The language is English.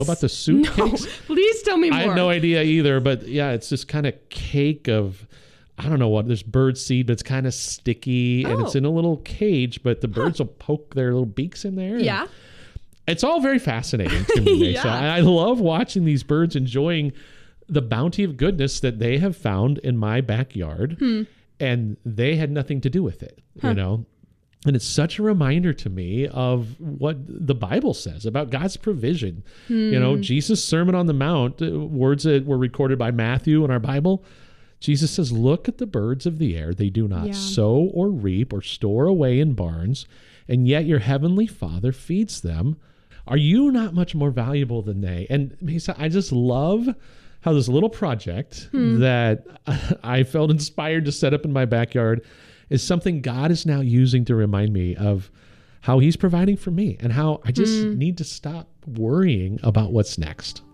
About the suitcase? No, please tell me more. I had no idea either, but yeah, it's this kind of cake of, I don't know what, there's bird seed, but it's kind of sticky and it's in a little cage, but the birds will poke their little beaks in there. Yeah. It's all very fascinating to me. Yeah. So I love watching these birds enjoying the bounty of goodness that they have found in my backyard, and they had nothing to do with it, you know? And it's such a reminder to me of what the Bible says about God's provision. You know, Jesus' Sermon on the Mount, words that were recorded by Matthew in our Bible, Jesus says, look at the birds of the air. They do not sow or reap or store away in barns, and yet your heavenly Father feeds them. Are you not much more valuable than they? And I just love how this little project that I felt inspired to set up in my backyard is something God is now using to remind me of how he's providing for me and how I just need to stop worrying about what's next.